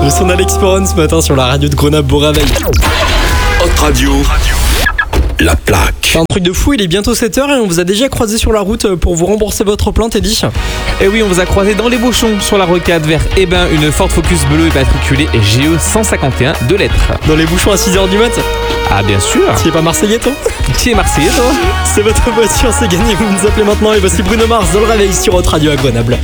Le son d'Alex Perron ce matin sur la radio de Grenoble, beau réveil. Hot Radio, la plaque. C'est un truc de fou, il est bientôt 7h et on vous a déjà croisé sur la route pour vous rembourser votre plein, Teddy. Et oui, on vous a croisé dans les bouchons sur la rocade vers une Ford Focus bleue immatriculée GE 151 2 lettres. Dans les bouchons à 6h du mat'. Ah bien sûr. Tu es pas marseillais toi? Tu es marseillais toi? C'est votre voiture, c'est gagné, vous nous appelez maintenant et voici Bruno Mars dans le réveil sur Hot Radio à Grenoble.